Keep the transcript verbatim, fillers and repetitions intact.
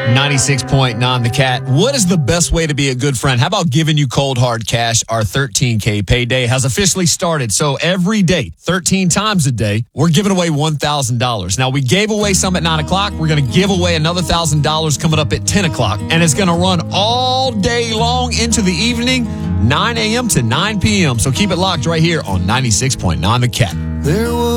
ninety-six point nine The Cat. What is the best way to be a good friend? How about giving you cold hard cash? Our thirteen K payday has officially started. So every day, thirteen times a day, we're giving away one thousand dollars. Now, we gave away some at nine o'clock. We're going to give away another one thousand dollars coming up at ten o'clock. And it's going to run all day long into the evening, nine a.m. to nine p.m. So keep it locked right here on ninety-six point nine The Cat. There was